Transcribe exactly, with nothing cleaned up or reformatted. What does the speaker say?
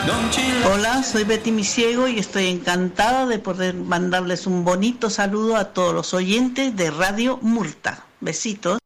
Hola, soy Betty Misiego y estoy encantada de poder mandarles un bonito saludo a todos los oyentes de Radio Murta. Besitos.